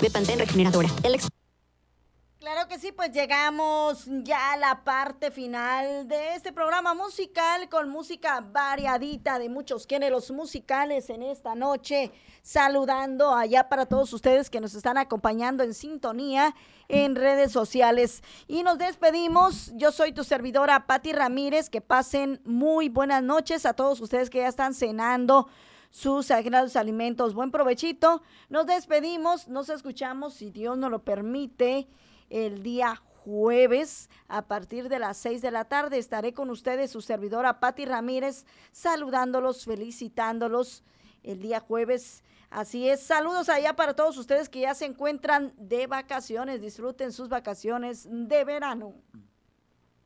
de Pantene Regeneradora. Claro que sí, pues llegamos ya a la parte final de este programa musical con música variadita de muchos géneros musicales en esta noche, saludando allá para todos ustedes que nos están acompañando en sintonía en redes sociales. Y nos despedimos, yo soy tu servidora Pati Ramírez, que pasen muy buenas noches a todos ustedes que ya están cenando sus sagrados alimentos. Buen provechito, nos despedimos, nos escuchamos si Dios nos lo permite el día jueves a partir de las 6 de la tarde. Estaré con ustedes, su servidora Pati Ramírez, saludándolos, felicitándolos el día jueves. Así es, saludos allá para todos ustedes que ya se encuentran de vacaciones, disfruten sus vacaciones de verano.